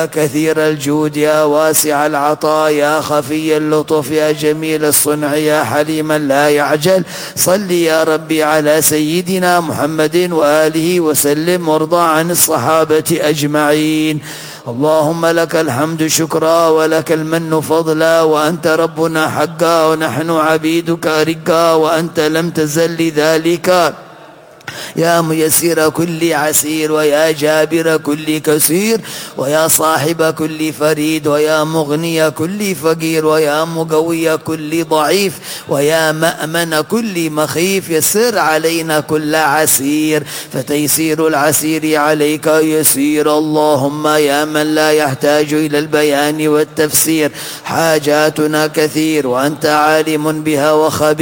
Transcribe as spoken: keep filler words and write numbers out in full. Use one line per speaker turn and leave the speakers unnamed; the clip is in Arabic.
كثير الجود يا واسع العطاء يا خفي اللطف يا جميل الصنع يا حليما لا يعجل. صل يا ربي على سيدنا محمد وآله وسلم وارضى عن الصحابة أجمعين. اللهم لك الحمد شكرا ولك المن فضلا، وأنت ربنا حقا ونحن عبيدك رقا، وأنت لم تزل لذلك يا ميسر كل عسير ويا جابر كل كسير ويا صاحب كل فريد ويا مغني كل فقير ويا مقوي كل ضعيف ويا مأمن كل مخيف. يسر علينا كل عسير فتيسير العسير عليك يسير. اللهم يا من لا يحتاج إلى البيان والتفسير حاجاتنا كثير وأنت عالم بها وخبير.